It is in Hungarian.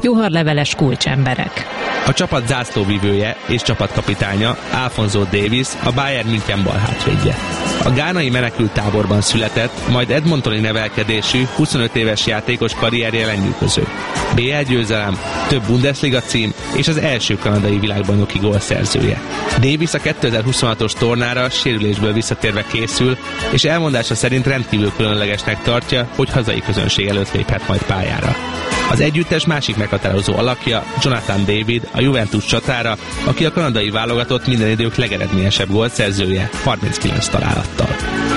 juharleveles kulcsemberek. A csapat zászlóvivője és csapatkapitánya Alphonso Davies a Bayern München balhátvédje. A gánai menekülttáborban született, majd edmontoni nevelkedésű, 25 éves játékos karrierje lenyűgöző. BL győzelem, több Bundesliga cím és az első kanadai világbajnoki gólszerzője. Davies a 2026-os tornára sérülésből visszatérve készül, és elmondása szerint rendkívül különlegesnek tartja, hogy hazai közönség előtt léphet majd pályára. Az együttes másik meghatározó alakja Jonathan David, a Juventus csatára, aki a kanadai válogatott minden idők legeredményesebb gólszerzője 39 találattal.